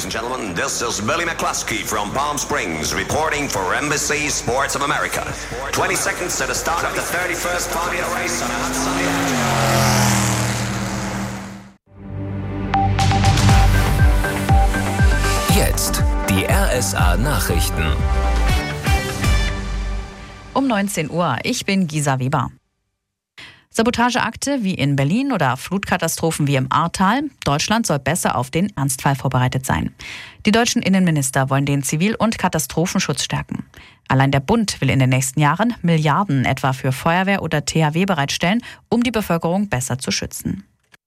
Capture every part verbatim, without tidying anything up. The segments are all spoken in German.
and gentlemen, this is Billy McCluskey from Palm Springs reporting for Embassy Sports of America. twenty seconds to the start of the thirty-first Formula Race on a hot sunny afternoon. Jetzt die R S A-Nachrichten. Um neunzehn Uhr, ich bin Gisa Weber. Sabotageakte wie in Berlin oder Flutkatastrophen wie im Ahrtal. Deutschland soll besser auf den Ernstfall vorbereitet sein. Die deutschen Innenminister wollen den Zivil- und Katastrophenschutz stärken. Allein der Bund will in den nächsten Jahren Milliarden etwa für Feuerwehr oder T H W bereitstellen, um die Bevölkerung besser zu schützen.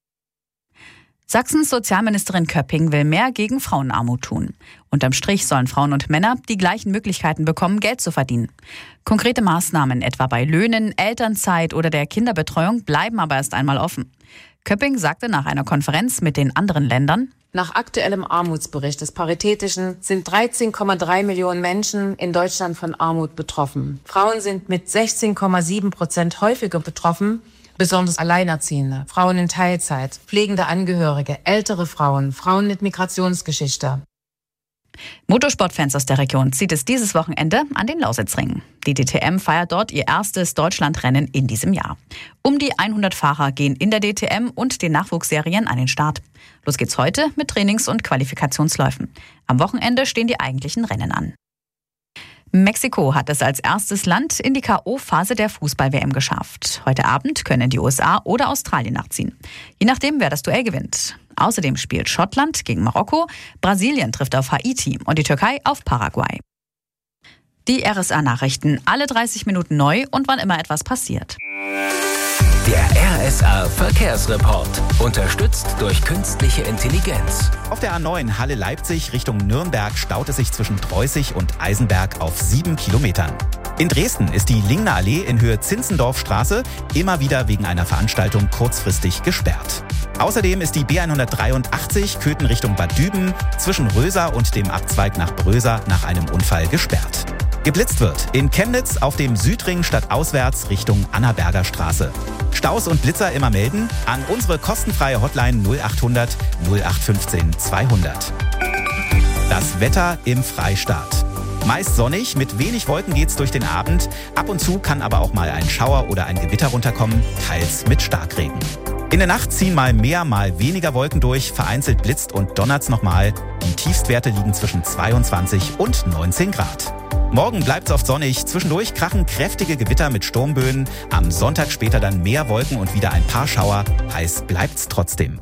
Sachsens Sozialministerin Köpping will mehr gegen Frauenarmut tun. Unterm Strich sollen Frauen und Männer die gleichen Möglichkeiten bekommen, Geld zu verdienen. Konkrete Maßnahmen, etwa bei Löhnen, Elternzeit oder der Kinderbetreuung, bleiben aber erst einmal offen. Köpping sagte nach einer Konferenz mit den anderen Ländern: Nach aktuellem Armutsbericht des Paritätischen sind dreizehn Komma drei Millionen Menschen in Deutschland von Armut betroffen. Frauen sind mit sechzehn Komma sieben Prozent häufiger betroffen, besonders Alleinerziehende, Frauen in Teilzeit, pflegende Angehörige, ältere Frauen, Frauen mit Migrationsgeschichte. Motorsportfans aus der Region zieht es dieses Wochenende an den Lausitzring. Die D T M feiert dort ihr erstes Deutschlandrennen in diesem Jahr. Um die hundert Fahrer gehen in der D T M und den Nachwuchsserien an den Start. Los geht's heute mit Trainings- und Qualifikationsläufen. Am Wochenende stehen die eigentlichen Rennen an. Mexiko hat es als erstes Land in die K O-Phase der Fußball-W M geschafft. Heute Abend können die U S A oder Australien nachziehen. Je nachdem, wer das Duell gewinnt. Außerdem spielt Schottland gegen Marokko, Brasilien trifft auf Haiti und die Türkei auf Paraguay. Die R S A-Nachrichten, alle dreißig Minuten neu und wann immer etwas passiert. Der R S A-Verkehrsreport. Unterstützt durch künstliche Intelligenz. Auf der A neun Halle-Leipzig Richtung Nürnberg staut es sich zwischen Dreußig und Eisenberg auf sieben Kilometern. In Dresden ist die Lingner Allee in Höhe Zinzendorfstraße immer wieder wegen einer Veranstaltung kurzfristig gesperrt. Außerdem ist die B hundertdreiundachtzig Köthen Richtung Bad Düben zwischen Rösa und dem Abzweig nach Brösa nach einem Unfall gesperrt. Geblitzt wird in Chemnitz auf dem Südring stadtauswärts Richtung Annaberger Straße. Staus und Blitzer immer melden an unsere kostenfreie Hotline null achthundert null acht fünfzehn zweihundert. Das Wetter im Freistaat. Meist sonnig, mit wenig Wolken geht's durch den Abend. Ab und zu kann aber auch mal ein Schauer oder ein Gewitter runterkommen, teils mit Starkregen. In der Nacht ziehen mal mehr, mal weniger Wolken durch, vereinzelt blitzt und donnert's nochmal. Die Tiefstwerte liegen zwischen zweiundzwanzig und neunzehn Grad. Morgen bleibt's oft sonnig, zwischendurch krachen kräftige Gewitter mit Sturmböen. Am Sonntag später dann mehr Wolken und wieder ein paar Schauer. Heiß bleibt's trotzdem.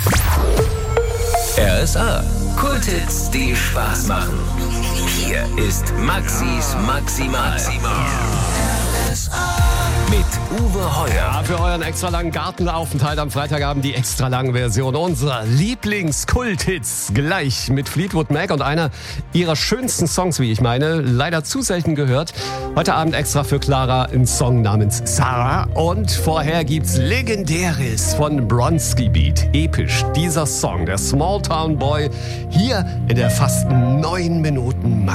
R S A. Kulthits, die Spaß machen. Hier ist Maxis Maximal. Mit Uwe Heuer. Ja, für euren extra langen Gartenaufenthalt am Freitagabend die extra lange Version unserer Lieblings-Kult-Hits. Gleich mit Fleetwood Mac und einer ihrer schönsten Songs, wie ich meine. Leider zu selten gehört. Heute Abend extra für Clara ein Song namens Sarah. Und vorher gibt's Legendäres von Bronski Beat. Episch, dieser Song, der Small Town Boy, hier in der fast neun Minuten